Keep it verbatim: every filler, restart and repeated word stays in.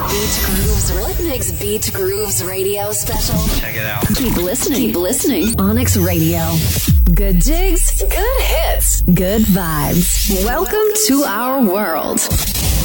Beat Grooves. What makes Beat Grooves Radio special? Check it out. Keep listening. Keep listening. Onyx Radio. Good digs. Good hits. Good vibes. Welcome to our world.